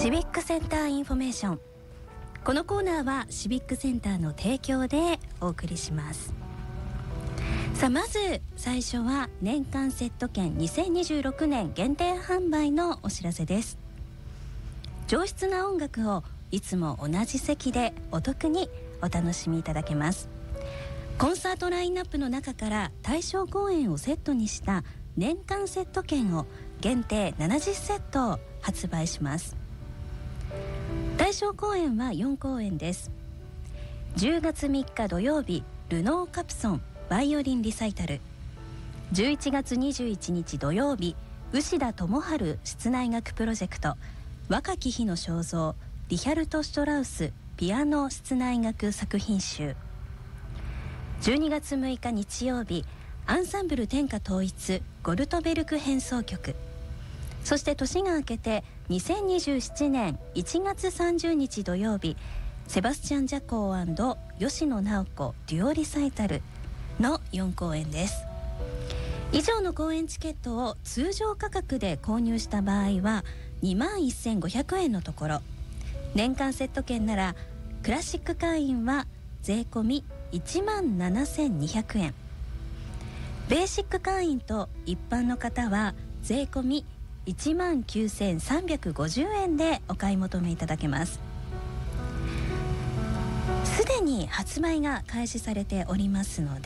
シビックセンターインフォメーション。このコーナーはシビックセンターの提供でお送りします。さあ、まず最初は年間セット券2026年限定販売のお知らせです。上質な音楽をいつも同じ席でお得にお楽しみいただけます。コンサートラインナップの中から対象公演をセットにした年間セット券を限定70セットを発売します。対象公演は4公演です。10月3日土曜日、ルノーカプソンバイオリンリサイタル。11月21日土曜日、牛田智春室内楽プロジェクト若き日の肖像リヒャルト・シュトラウスピアノ室内楽作品集。12月6日日曜日、アンサンブル天下統一ゴルトベルク変奏曲。そして年が明けて2027年1月30日土曜日、セバスチャン・ジャコー&吉野直子デュオリサイタルの4公演です。以上の公演チケットを通常価格で購入した場合は21,500円のところ、年間セット券ならクラシック会員は税込み17,200円、ベーシック会員と一般の方は税込み19,350円でお買い求めいただけます。すでに発売が開始されておりますので